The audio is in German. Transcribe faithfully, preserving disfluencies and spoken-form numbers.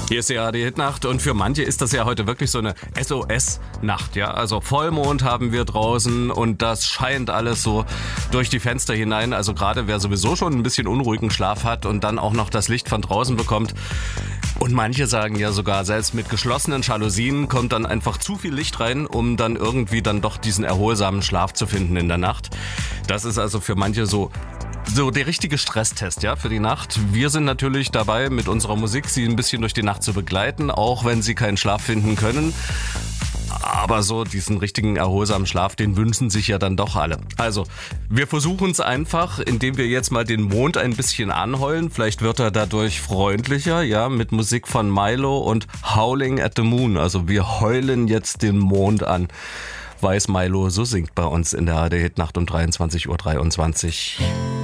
Hier ist ja die Hitnacht und für manche ist das ja heute wirklich so eine S O S-Nacht, ja. Also Vollmond haben wir draußen und das scheint alles so durch die Fenster hinein. Also gerade wer sowieso schon ein bisschen unruhigen Schlaf hat und dann auch noch das Licht von draußen bekommt. Und manche sagen ja sogar, selbst mit geschlossenen Jalousien kommt dann einfach zu viel Licht rein, um dann irgendwie dann doch diesen erholsamen Schlaf zu finden in der Nacht. Das ist also für manche so So, der richtige Stresstest, ja, für die Nacht. Wir sind natürlich dabei, mit unserer Musik sie ein bisschen durch die Nacht zu begleiten, auch wenn sie keinen Schlaf finden können. Aber so diesen richtigen erholsamen Schlaf, den wünschen sich ja dann doch alle. Also, wir versuchen es einfach, indem wir jetzt mal den Mond ein bisschen anheulen. Vielleicht wird er dadurch freundlicher, ja, mit Musik von Milo und Howling at the Moon. Also, wir heulen jetzt den Mond an. Weiß Milo, so singt bei uns in der A R D Hitnacht um dreiundzwanzig Uhr dreiundzwanzig.